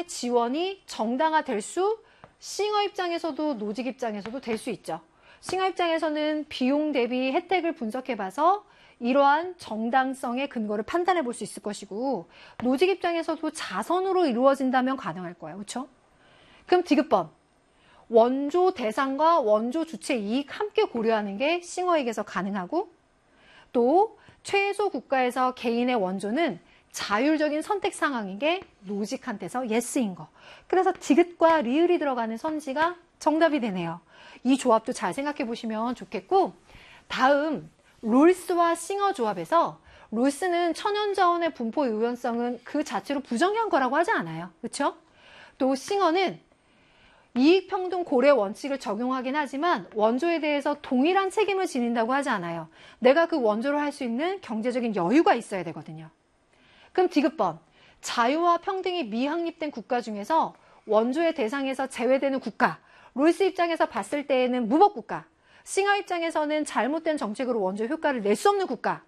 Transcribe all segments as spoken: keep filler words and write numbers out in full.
정책의 지원이 정당화될 수, 싱어 입장에서도 노직 입장에서도 될 수 있죠. 싱어 입장에서는 비용 대비 혜택을 분석해봐서 이러한 정당성의 근거를 판단해 볼 수 있을 것이고, 노직 입장에서도 자선으로 이루어진다면 가능할 거예요. 그렇죠? 그럼 디귿번, 원조 대상과 원조 주체 이익 함께 고려하는 게 싱어에게서 가능하고, 또 최소 국가에서 개인의 원조는 자율적인 선택 상황인 게 노직한테서 예스인 거. 그래서 디귿과 리을이 들어가는 선지가 정답이 되네요. 이 조합도 잘 생각해 보시면 좋겠고, 다음 롤스와 싱어 조합에서 롤스는 천연자원의 분포 유연성은 그 자체로 부정한 거라고 하지 않아요. 그렇죠? 또 싱어는 이익평등 고래 원칙을 적용하긴 하지만 원조에 대해서 동일한 책임을 지닌다고 하지 않아요. 내가 그 원조를 할 수 있는 경제적인 여유가 있어야 되거든요. 그럼 디귿번, 자유와 평등이 미확립된 국가 중에서 원조의 대상에서 제외되는 국가, 롤스 입장에서 봤을 때에는 무법국가, 싱어 입장에서는 잘못된 정책으로 원조 효과를 낼 수 없는 국가.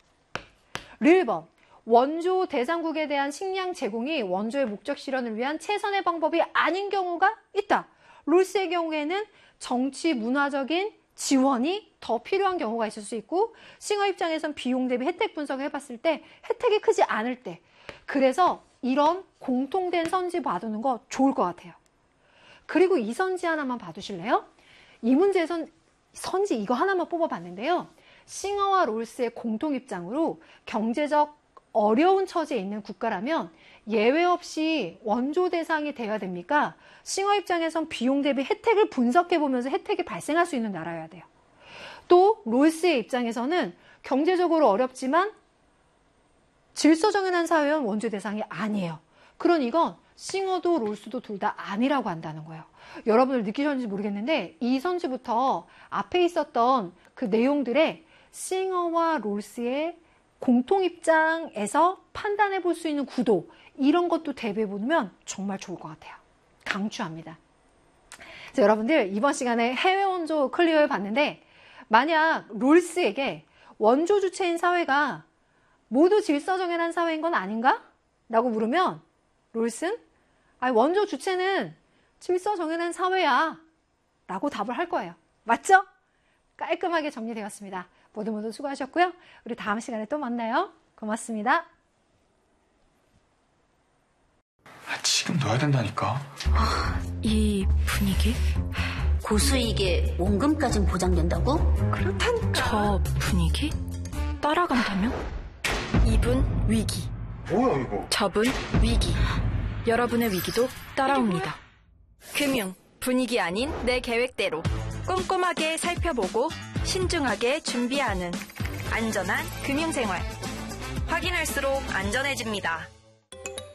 릴번, 원조 대상국에 대한 식량 제공이 원조의 목적 실현을 위한 최선의 방법이 아닌 경우가 있다. 롤스의 경우에는 정치, 문화적인 지원이 더 필요한 경우가 있을 수 있고, 싱어 입장에선 비용 대비 혜택 분석을 해봤을 때 혜택이 크지 않을 때, 그래서 이런 공통된 선지 봐두는 거 좋을 것 같아요. 그리고 이 선지 하나만 봐두실래요? 이 문제에선 선지 이거 하나만 뽑아봤는데요. 싱어와 롤스의 공통 입장으로 경제적 어려운 처지에 있는 국가라면 예외 없이 원조 대상이 돼야 됩니까? 싱어 입장에선 비용 대비 혜택을 분석해보면서 혜택이 발생할 수 있는 나라여야 돼요. 또 롤스의 입장에서는 경제적으로 어렵지만 질서정연한 사회는 원조 대상이 아니에요. 그러니 이건 싱어도 롤스도 둘 다 아니라고 한다는 거예요. 여러분들 느끼셨는지 모르겠는데 이 선지부터 앞에 있었던 그 내용들의 싱어와 롤스의 공통 입장에서 판단해 볼 수 있는 구도, 이런 것도 대비해 보면 정말 좋을 것 같아요. 강추합니다. 자, 여러분들 이번 시간에 해외 원조 클리어해 봤는데, 만약 롤스에게 원조 주체인 사회가 모두 질서정연한 사회인 건 아닌가? 라고 물으면 롤스는 아니, 원조 주체는 질서정연한 사회야 라고 답을 할 거예요. 맞죠? 깔끔하게 정리되었습니다. 모두 모두 수고하셨고요. 우리 다음 시간에 또 만나요. 고맙습니다. 아, 지금 넣어야 된다니까. 아, 이 분위기? 고수익에 원금까진 보장된다고? 그렇다니까. 저 분위기? 따라간다면? 이분 위기. 뭐야 이거? 저분 위기. 여러분의 위기도 따라옵니다. 금융, 분위기 아닌 내 계획대로 꼼꼼하게 살펴보고 신중하게 준비하는 안전한 금융생활. 확인할수록 안전해집니다.